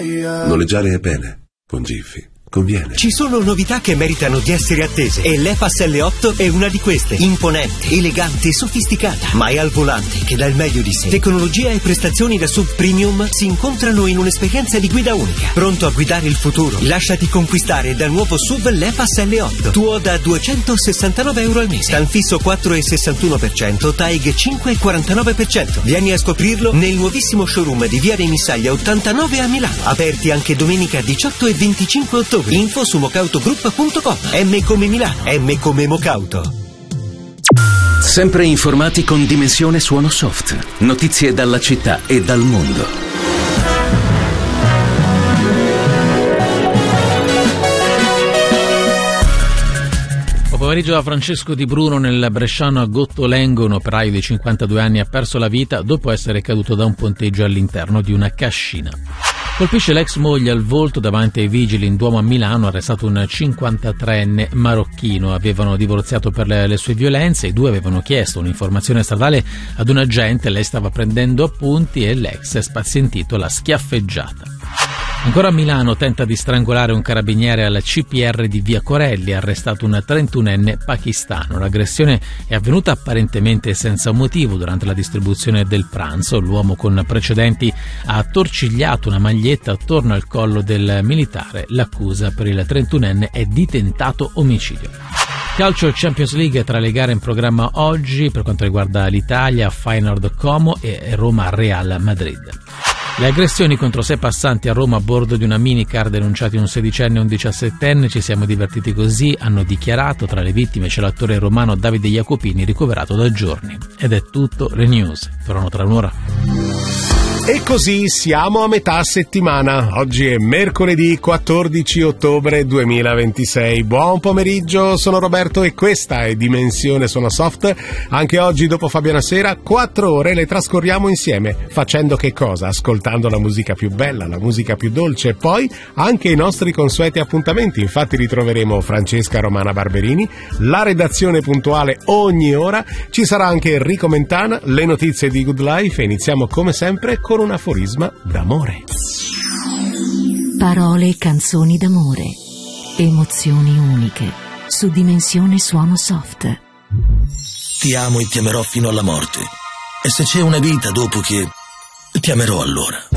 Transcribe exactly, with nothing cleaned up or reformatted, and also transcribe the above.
Noleggiare è bene, con Giffy conviene. Ci sono novità che meritano di essere attese e l'E-Pass L otto è una di queste. Imponente, elegante e sofisticata, ma è al volante che dà il meglio di sé. Tecnologia e prestazioni da sub premium si incontrano in un'esperienza di guida unica. Pronto a guidare il futuro? Lasciati conquistare dal nuovo S U V l'E-Pass L otto. Tuo da duecentosessantanove euro al mese. Tan fisso quattro virgola sessantuno per cento, T A E G cinque virgola quarantanove per cento. Vieni a scoprirlo nel nuovissimo showroom di Via dei Missaglia ottantanove a Milano. Aperti anche domenica diciotto e venticinque ottobre. Info su mocautogroup punto com. M come Milano, M come Mocauto. Sempre informati con Dimensione Suono Soft. Notizie dalla città e dal mondo. Buon pomeriggio da Francesco Di Bruno. Nel bresciano a Gottolengo un operaio di cinquantadue anni ha perso la vita dopo essere caduto da un ponteggio all'interno di una cascina. Colpisce l'ex moglie al volto davanti ai vigili in Duomo a Milano, arrestato un cinquantatreenne marocchino. Avevano divorziato per le, le sue violenze, i due avevano chiesto un'informazione stradale ad un agente, lei stava prendendo appunti e l'ex, spazientito, l'ha schiaffeggiata. Ancora a Milano tenta di strangolare un carabiniere alla C P R di Via Corelli, ha arrestato un trentunenne pakistano. L'aggressione è avvenuta apparentemente senza motivo durante la distribuzione del pranzo. L'uomo con precedenti ha attorcigliato una maglietta attorno al collo del militare. L'accusa per il trentunenne è di tentato omicidio. Calcio Champions League, tra le gare in programma oggi per quanto riguarda l'Italia, Feyenoord Como e Roma Real Madrid. Le aggressioni contro sei passanti a Roma a bordo di una minicar, denunciati un sedicenne e un diciassettenne. Ci siamo divertiti così, hanno dichiarato. Tra le vittime c'è l'attore romano Davide Jacopini, ricoverato da giorni. Ed è tutto, le news tornano tra un'ora. E così siamo a metà settimana. Oggi è mercoledì quattordici ottobre duemilaventisei. Buon pomeriggio, sono Roberto e questa è Dimensione Suono Soft. Anche oggi dopo Fabiana Sera, quattro ore le trascorriamo insieme. Facendo che cosa? Ascoltando la musica più bella, la musica più dolce e poi anche i nostri consueti appuntamenti. Infatti ritroveremo Francesca Romana Barberini, la redazione puntuale ogni ora. Ci sarà anche Enrico Mentana, le notizie di Good Life e iniziamo come sempre con un aforisma d'amore. Parole e canzoni d'amore. Emozioni uniche. Su Dimensione Suono Soft. Ti amo e ti amerò fino alla morte. E se c'è una vita dopo che, ti amerò allora.